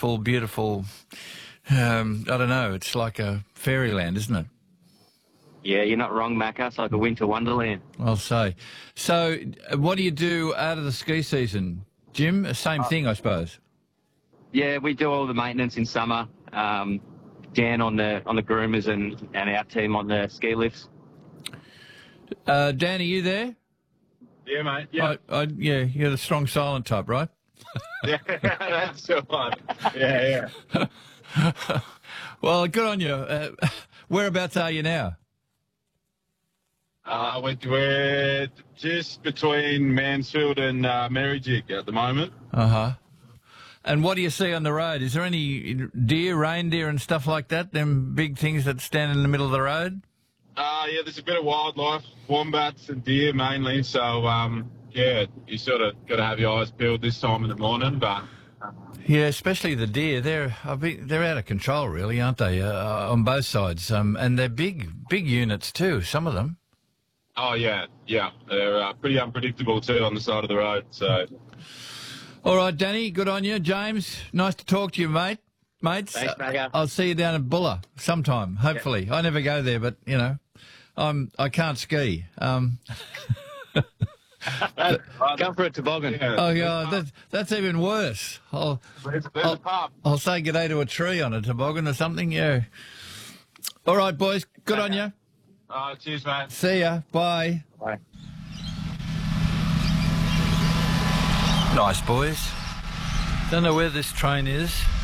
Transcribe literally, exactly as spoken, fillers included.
peaceful, beautiful. Um, I don't know. It's like a fairyland, isn't it? Yeah, you're not wrong, Macca. It's like a winter wonderland. I'll say. So, uh, what do you do out of the ski season, Jim? Same uh, thing, I suppose. Yeah, we do all the maintenance in summer. Um, Dan on the on the groomers and, and our team on the ski lifts. Uh, Dan, are you there? Yeah, mate. Yeah, I, I, yeah. You're the strong silent type, right? Yeah, that's the one. Yeah, yeah. Well, good on you. Uh, whereabouts are you now? Uh, we're, we're just between Mansfield and uh, Merrijig at the moment. Uh-huh. And what do you see on the road? Is there any deer, reindeer and stuff like that, them big things that stand in the middle of the road? Uh, yeah, there's a bit of wildlife, wombats and deer mainly. So, um, yeah, you sort of got to have your eyes peeled this time in the morning. But yeah, especially the deer. They're I mean, they're out of control, really, aren't they, uh, on both sides? Um, and they're big, big units too, some of them. Oh, yeah, yeah. They're uh, pretty unpredictable, too, on the side of the road. So, all right, Danny, good on you. James, nice to talk to you, mate. Mates. Thanks, Macca. I'll see you down at Bulla sometime, hopefully. Yeah. I never go there, but, you know, I'm, I can't ski. Um, Come for a toboggan. Yeah. Oh, yeah, that's, that's even worse. I'll, there's, there's I'll, a pub. I'll say good day to a tree on a toboggan or something, yeah. All right, boys, good okay. on you. Uh, cheers, mate. See ya. Bye. Bye. Nice, boys. Don't know where this train is.